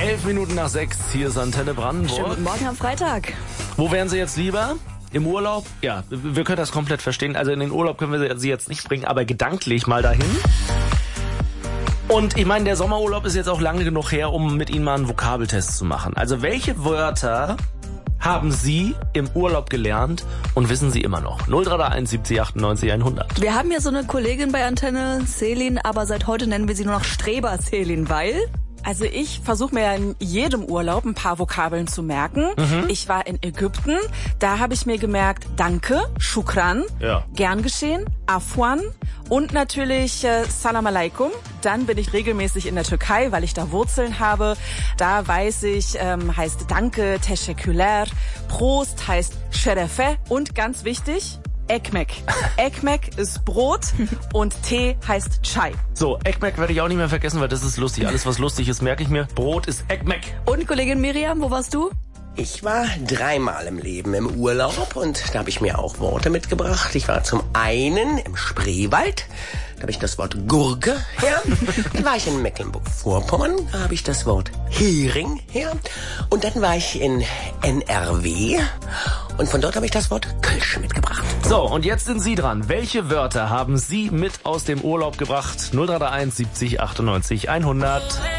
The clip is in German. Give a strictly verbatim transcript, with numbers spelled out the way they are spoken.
Elf Minuten nach sechs, hier ist Antenne Brandenburg. Schönen guten Morgen am Freitag. Wo wären Sie jetzt lieber? Im Urlaub? Ja, wir können das komplett verstehen. Also in den Urlaub können wir Sie jetzt nicht bringen, aber gedanklich mal dahin. Und ich meine, der Sommerurlaub ist jetzt auch lange genug her, um mit Ihnen mal einen Vokabeltest zu machen. Also welche Wörter haben Sie im Urlaub gelernt und wissen Sie immer noch? null drei eins siebzig achtundneunzig hundert. Wir haben ja so eine Kollegin bei Antenne, Selin, aber seit heute nennen wir sie nur noch Streber Selin, weil... Also ich versuche mir ja in jedem Urlaub ein paar Vokabeln zu merken. Mhm. Ich war in Ägypten, da habe ich mir gemerkt, danke, shukran, ja. gern geschehen, afwan und natürlich äh, salam alaikum. Dann bin ich regelmäßig in der Türkei, weil ich da Wurzeln habe. Da weiß ich, ähm, heißt danke, teşekkürler, Prost heißt şerefe und ganz wichtig, Ekmek. Ekmek ist Brot und Tee heißt Chai. So, Ekmek werde ich auch nicht mehr vergessen, weil das ist lustig. Alles, was lustig ist, merke ich mir. Brot ist Ekmek. Und Kollegin Miriam, wo warst du? Ich war dreimal im Leben im Urlaub und da habe ich mir auch Worte mitgebracht. Ich war zum einen im Spreewald, da habe ich das Wort Gurke her. Dann war ich in Mecklenburg-Vorpommern, da habe ich das Wort Hering her. Und dann war ich in N R W und von dort habe ich das Wort Kölsch mitgebracht. So, und jetzt sind Sie dran. Welche Wörter haben Sie mit aus dem Urlaub gebracht? null drei eins siebzig achtundneunzig hundert.